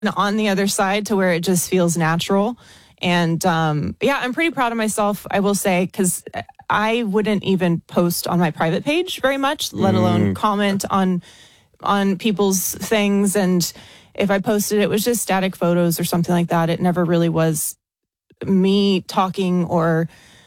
on the other side to where it just feels natural. And I'm pretty proud of myself, I will say, because I wouldn't even post on my private page very much, let alone comment on people's things. And if I posted, it was just static photos or something like that. It never really was me talking or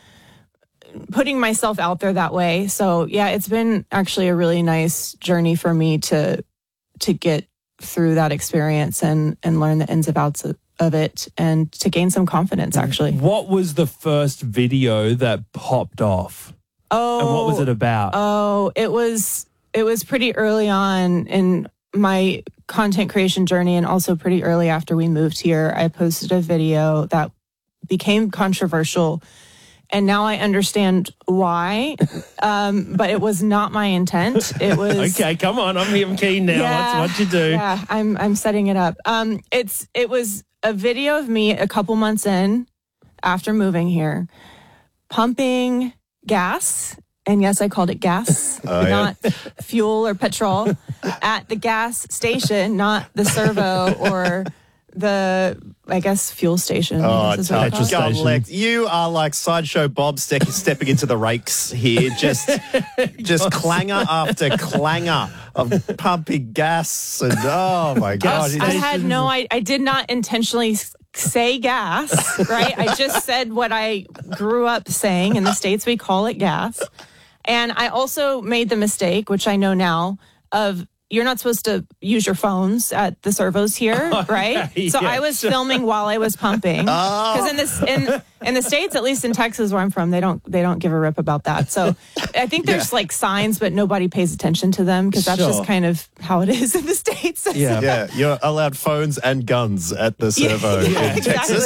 putting myself out there that way. So yeah, it's been actually a really nice journey for me to get through that experience and learn the ins and outs of it and to gain some confidence, actually. What was the first video that popped off? Oh, and what was it about? Oh, it was pretty early on in my content creation journey, and also pretty early after we moved here. I posted a video that became controversial, and now I understand why, but it was not my intent. It was... Okay, come on. I'm keen now. Yeah, what you do? Yeah, I'm setting it up. It was a video of me a couple months in after moving here, pumping gas. And yes, I called it gas, not fuel or petrol, at the gas station, not the servo or the, I guess, fuel station. Petrol station. You are like Sideshow Bob stepping into the rakes here. Just clanger after clanger of pumping gas. And oh my God. I did not intentionally say gas, right? I just said what I grew up saying. In the States, we call it gas. And I also made the mistake, which I know now, of you're not supposed to use your phones at the servos here, right? So I was filming while I was pumping. Because in the States, at least in Texas where I'm from, they don't give a rip about that. So I think there's like signs, but nobody pays attention to them because that's just kind of how it is in the States. Yeah, you're allowed phones and guns at the servo in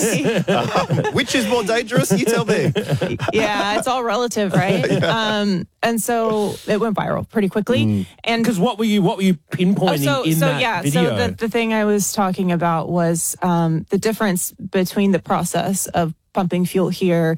Texas. Which is more dangerous? You tell me. Yeah, it's all relative, right? And so it went viral pretty quickly. And because what were you pinpointing in that video? So the thing I was talking about was the difference between the process of pumping fuel here.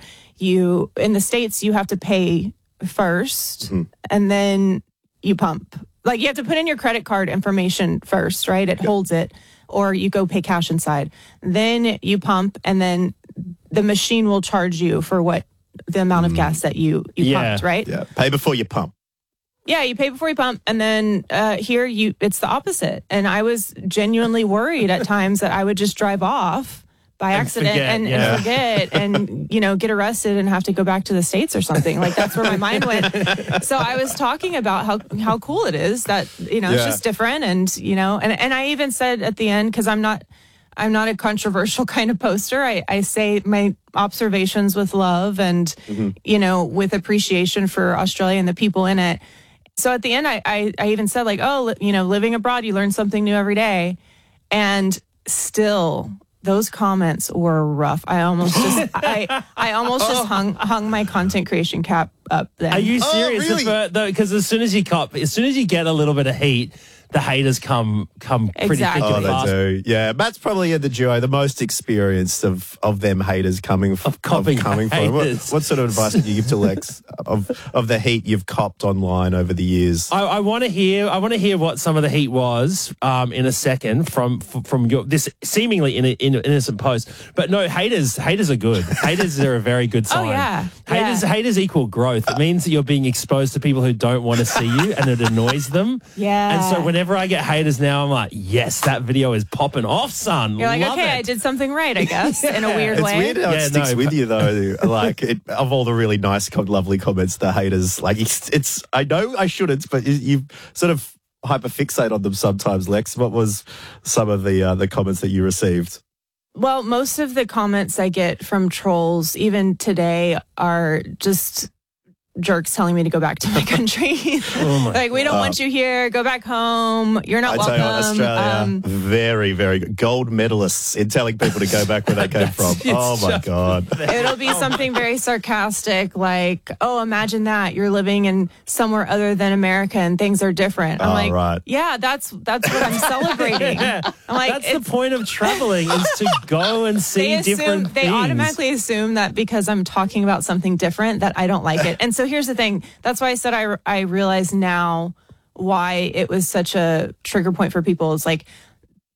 In the States, you have to pay first and then you pump. Like you have to put in your credit card information first, right? It holds it, or you go pay cash inside. Then you pump, and then the machine will charge you for the amount of gas that you pumped, right? Yeah, pay before you pump. Yeah, you pay before you pump, and then here it's the opposite. And I was genuinely worried at times that I would just drive off by accident and forget and get arrested and have to go back to the States or something. Like that's where my mind went. So I was talking about how cool it is that it's just different, and and I even said at the end, because I'm not a controversial kind of poster. I say my observations with love and with appreciation for Australia and the people in it. So at the end, I even said like, living abroad, you learn something new every day. And still, those comments were rough. I almost just hung my content creation cap up then. Are you serious? Really? Because as soon as you get a little bit of heat, the haters come pretty thick and fast. They do. Yeah, Matt's probably in the duo the most experienced of them haters coming from. What sort of advice would you give to Lex of the heat you've copped online over the years? I want to hear what some of the heat was in a second from your this seemingly innocent post. But no, haters are good. Haters are a very good sign. Oh yeah, haters equal growth. It means that you're being exposed to people who don't want to see you, and it annoys them. Yeah, and so whenever I get haters now, I'm like, yes, that video is popping off, son. You're like, Love okay, it. I did something right, I guess, in a weird way. It's weird how it sticks with you, though. Like, of all the really nice, lovely comments, the haters, like, it's I know I shouldn't, but you sort of hyperfixate on them sometimes, Lex. What was some of the comments that you received? Well, most of the comments I get from trolls, even today, are just jerks telling me to go back to my country. Like, we don't want you here. Go back home. You're not welcome. Australia, very, very good. Gold medalists in telling people to go back where they came from. Oh, my God. It'll be something very sarcastic like, oh, imagine that. You're living in somewhere other than America and things are different. I'm like, right. Yeah, that's what I'm celebrating. I'm like, that's the point of traveling, is to go and see different things. They automatically assume that because I'm talking about something different that I don't like it. And so here's the thing. That's why I said I realize now why it was such a trigger point for people. It's like,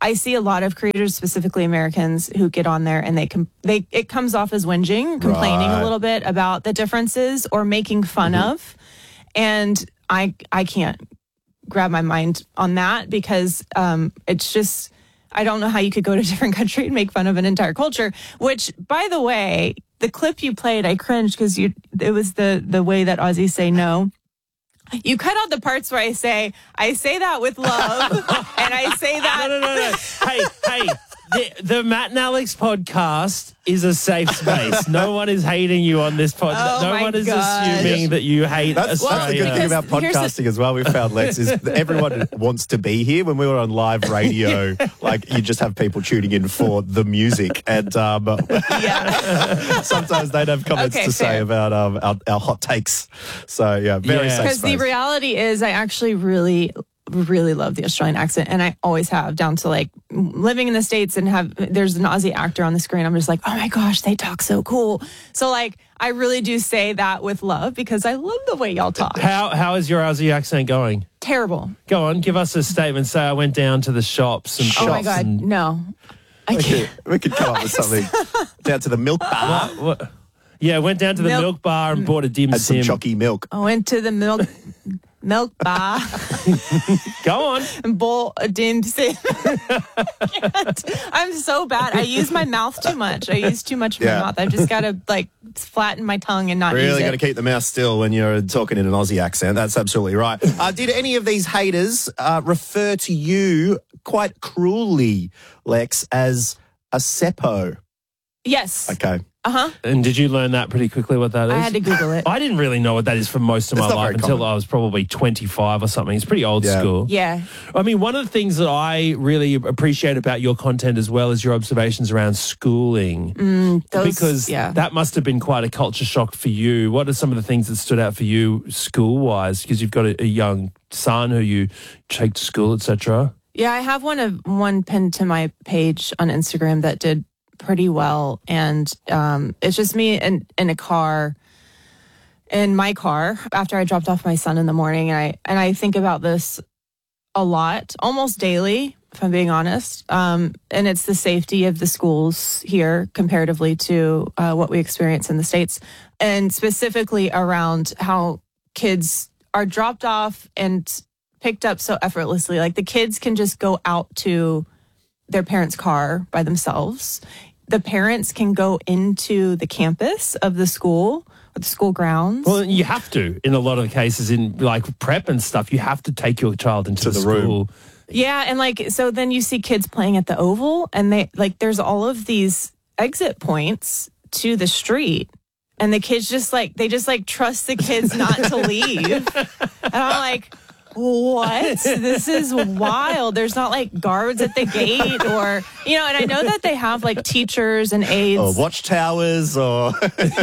I see a lot of creators, specifically Americans, who get on there and it comes off as whinging, complaining a little bit about the differences or making fun of. And I can't grab my mind on that because it's just, I don't know how you could go to a different country and make fun of an entire culture, which, by the way, the clip you played, I cringed because it was the way that Aussies say no. You cut out the parts where I say that with love, and I say that. No. Hey, the Matt and Alex podcast is a safe space. No one is hating you on this podcast. No one is assuming that you hate Australia. That's the good thing about podcasting as well. We found, Lex, is that everyone wants to be here. When we were on live radio, like you just have people tuning in for the music, and sometimes they'd have comments to say about our hot takes. So very safe space. Because the reality is, I actually really love the Australian accent, and I always have, down to like living in the States and there's an Aussie actor on the screen. I'm just like, oh my gosh, they talk so cool. So like, I really do say that with love because I love the way y'all talk. How is your Aussie accent going? Terrible. Go on, give us a statement. Say I went down to the shops and oh my God, no. I can't. We could come up with something. Down to the milk bar. What? Yeah, went down to the milk bar and bought a dim sim. Had some chalky milk. I went to the milk bar. Go on. And bought a dim sim. I'm so bad. I use my mouth too much. I use too much of my mouth. I've just got to like flatten my tongue and not use it. Really got to keep the mouth still when you're talking in an Aussie accent. That's absolutely right. Did any of these haters refer to you quite cruelly, Lex, as a seppo? Yes. Okay. And did you learn that pretty quickly what that is? I had to Google it. I didn't really know what that is for most of my life until I was probably 25 or something. It's pretty old school. Yeah. I mean, one of the things that I really appreciate about your content as well is your observations around schooling. Because that must have been quite a culture shock for you. What are some of the things that stood out for you school-wise? Because you've got a young son who you take to school, etc. Yeah, I have one pinned to my page on Instagram that did pretty well, and it's just me in my car after I dropped off my son in the morning, and I think about this a lot, almost daily, if I'm being honest, and it's the safety of the schools here comparatively to what we experience in the States, and specifically around how kids are dropped off and picked up so effortlessly. Like the kids can just go out to their parents' car by themselves. The parents can go into the campus of the school or the school grounds. Well, you have to, in a lot of cases, in like prep and stuff, you have to take your child into the school room. Yeah, and like, so then you see kids playing at the Oval, and they like, there's all of these exit points to the street, and the kids just like trust the kids not to leave. And I'm like, what? This is wild. There's not like guards at the gate or, and I know that they have like teachers and aides. Or watchtowers or.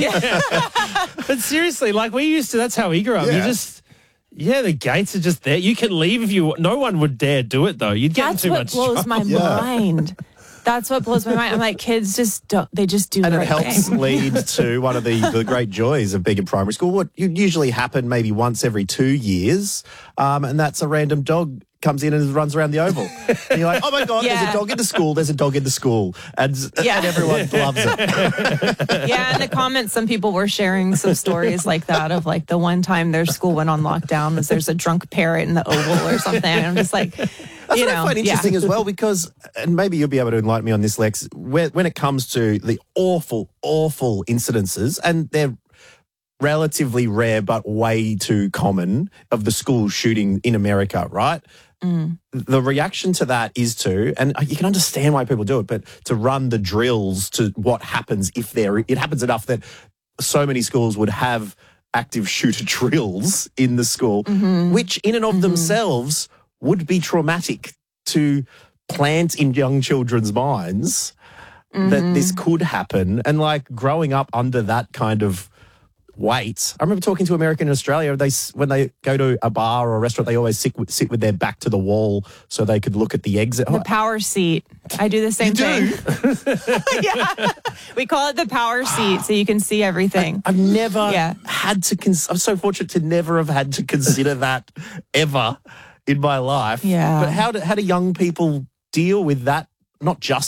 But seriously, like that's how we grew up. You just, the gates are just there. You can leave if no one would dare do it though. You'd get in too much trouble. That's what blows my mind. That's what blows my mind. I'm like, kids just do and the right it helps thing. lead to one of the great joys of being in primary school. What usually happen maybe once every 2 years, and that's a random dog comes in and runs around the Oval. And you're like, oh my God, there's a dog in the school, there's a dog in the school. And everyone loves it. Yeah, in the comments, some people were sharing some stories like that of like the one time their school went on lockdown was there's a drunk parrot in the Oval or something. And I'm just like, That's what I find interesting as well, because, and maybe you'll be able to enlighten me on this, Lex, when it comes to the awful, awful incidences, and they're relatively rare but way too common, of the school shooting in America, right? The reaction to that is and you can understand why people do it, but to run the drills to what happens if it happens enough that so many schools would have active shooter drills in the school, which in and of themselves would be traumatic to plant in young children's minds that this could happen. And like growing up under that kind of weight. I remember talking to American in Australia, when they go to a bar or a restaurant, they always sit with their back to the wall so they could look at the exit. The power seat. I do the same thing. Yeah. We call it the power seat so you can see everything. I've never had to, I'm so fortunate to never have had to consider that ever in my life. Yeah. But how do young people deal with that, not just